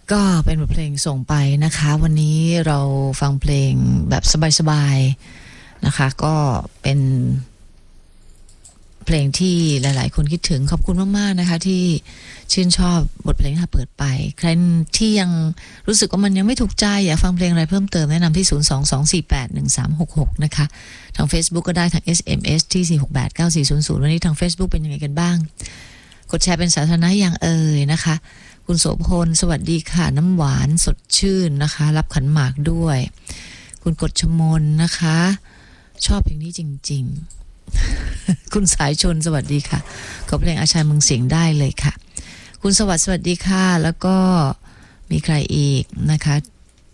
ก็เป็นบทเพลงส่งไปนะคะวันนี้เราฟังเพลงแบบสบายๆนะคะก็เป็นเพลงที่หลายๆคนคิดถึงขอบคุณมากๆนะคะที่ชื่นชอบบทเพลงที่เปิดไปใครที่ยังรู้สึกว่ามันยังไม่ถูกใจอยากฟังเพลงอะไรเพิ่มเติมแนะนำที่022481366นะคะทาง Facebook ก็ได้ทาง SMS ที่4689400วันนี้ทาง Facebook เป็นยังไงกันบ้างกดแชร์เป็นสาธารณะอย่างนะคะคุณโสพลสวัสดีค่ะน้ำหวานสดชื่นนะคะรับขันหมากด้วยคุณกฎชมนนะคะชอบเพลงนี้จริงๆคุณสายชนสวัสดีค่ะขอเพลงอาชัยเมืองเสียงได้เลยค่ะคุณสวัสดีค่ะแล้วก็มีใครอีกนะคะ